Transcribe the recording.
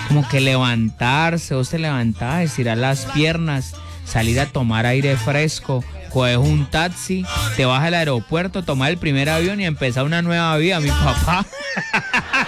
como que levantarse, vos te levantás, estirar las piernas, salir a tomar aire fresco, coges un taxi, te vas al aeropuerto, tomar el primer avión y empezar una nueva vida, mi papá.